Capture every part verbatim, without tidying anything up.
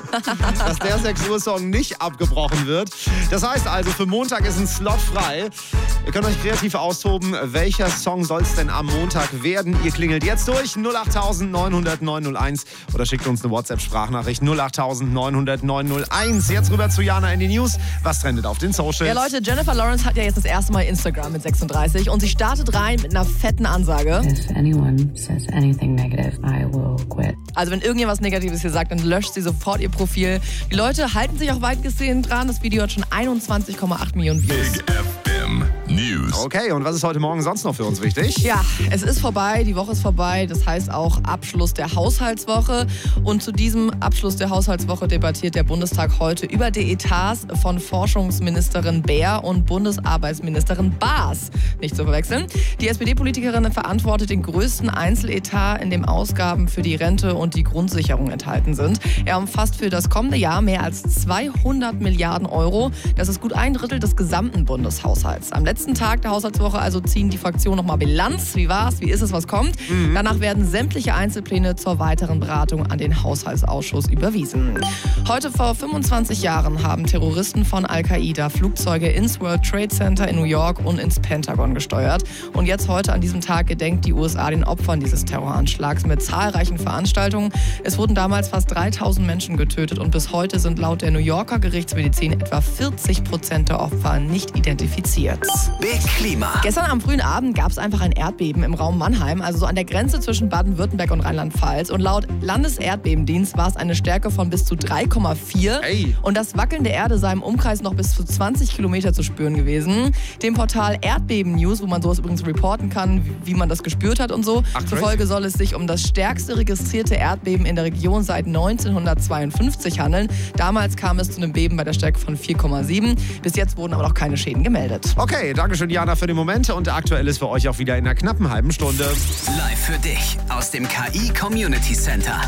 dass der sechs Uhr Song nicht abgebrochen wird. Das heißt also, für Montag ist ein Slot frei. Ihr könnt euch kreativ austoben. Welcher Song soll es denn am Montag werden? Ihr klingelt jetzt durch null acht neun null null neun null eins oder schickt uns eine WhatsApp-Sprachnachricht null acht neun null null neun null eins. Jetzt rüber zu Jana in die News. Was trendet auf den Socials? Ja Leute, Jennifer Lawrence hat ja jetzt das erste Mal Instagram mit sechsunddreißig und sie startet rein mit einer fetten Ansage. If anyone says anything negative, I will quit. Also wenn irgendjemand was Negatives hier sagt, dann löscht sie sofort ihr Profil. Die Leute halten sich auch weitgehend dran. Das Video hat schon einundzwanzig Komma acht Millionen Views. Big F M News. Okay, und was ist heute Morgen sonst noch für uns wichtig? Ja, es ist vorbei, die Woche ist vorbei. Das heißt auch Abschluss der Haushaltswoche. Und zu diesem Abschluss der Haushaltswoche debattiert der Bundestag heute über die Etats von Forschungsministerin Baer und Bundesarbeitsministerin Baas. Nicht zu verwechseln. Die S P D-Politikerin verantwortet den größten Einzeletat, in dem Ausgaben für die Rente und die Grundsicherung enthalten sind. Er umfasst für das kommende Jahr mehr als zweihundert Milliarden Euro. Das ist gut ein Drittel des gesamten Bundeshaushalts. Am letzten Tag der Haushaltswoche also ziehen die Fraktionen nochmal Bilanz. Wie war's? Wie ist es? Was kommt? Mhm. Danach werden sämtliche Einzelpläne zur weiteren Beratung an den Haushaltsausschuss überwiesen. Heute vor fünfundzwanzig Jahren haben Terroristen von Al-Qaida Flugzeuge ins World Trade Center in New York und ins Pentagon gesteuert. Und jetzt heute an diesem Tag gedenkt die U S A den Opfern dieses Terroranschlags mit zahlreichen Veranstaltungen. Es wurden damals fast dreitausend Menschen getötet und bis heute sind laut der New Yorker Gerichtsmedizin etwa vierzig Prozent der Opfer nicht identifiziert. Big Klima. Gestern am frühen Abend gab es einfach ein Erdbeben im Raum Mannheim, also so an der Grenze zwischen Baden-Württemberg und Rheinland-Pfalz. Und laut Landeserdbebendienst war es eine Stärke von bis zu drei Komma vier. Ey. Und das Wackeln der Erde sei im Umkreis noch bis zu zwanzig Kilometer zu spüren gewesen. Dem Portal Erdbeben News, wo man sowas übrigens reporten kann, wie, wie man das gespürt hat und so. Ach, zufolge soll es sich um das stärkste registrierte Erdbeben in der Region seit neunzehnhundertzweiundfünfzig handeln. Damals kam es zu einem Beben bei der Stärke von vier Komma sieben. Bis jetzt wurden aber noch keine Schäden gemeldet. Okay, danke schön, Jana, für den Moment. Und aktuell ist für euch auch wieder in einer knappen halben Stunde. Live für dich aus dem K I Community Center.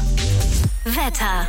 Wetter.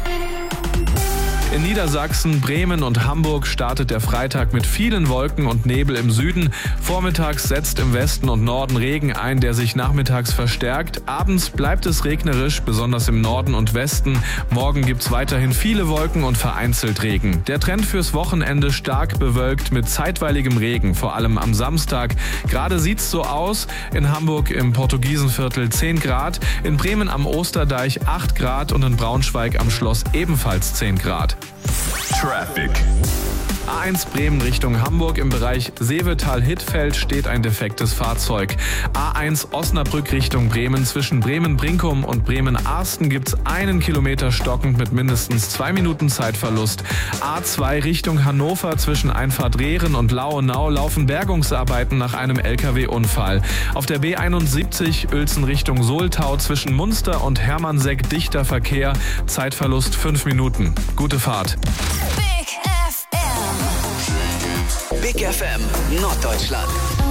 In Niedersachsen, Bremen und Hamburg startet der Freitag mit vielen Wolken und Nebel im Süden. Vormittags setzt im Westen und Norden Regen ein, der sich nachmittags verstärkt. Abends bleibt es regnerisch, besonders im Norden und Westen. Morgen gibt's weiterhin viele Wolken und vereinzelt Regen. Der Trend fürs Wochenende stark bewölkt mit zeitweiligem Regen, vor allem am Samstag. Gerade sieht's so aus. In Hamburg im Portugiesenviertel zehn Grad, in Bremen am Osterdeich acht Grad und in Braunschweig am Schloss ebenfalls zehn Grad. Traffic. A eins Bremen Richtung Hamburg. Im Bereich Seevetal-Hittfeld steht ein defektes Fahrzeug. A eins Osnabrück Richtung Bremen. Zwischen Bremen-Brinkum und Bremen-Arsten gibt's einen Kilometer stockend mit mindestens zwei Minuten Zeitverlust. A zwei Richtung Hannover. Zwischen Einfahrt Rehren und Lauenau laufen Bergungsarbeiten nach einem L K W-Unfall. Auf der B einundsiebzig Uelzen Richtung Soltau. Zwischen Munster und Hermannseck dichter Verkehr. Zeitverlust fünf Minuten. Gute Fahrt. Big F M. Big F M Norddeutschland.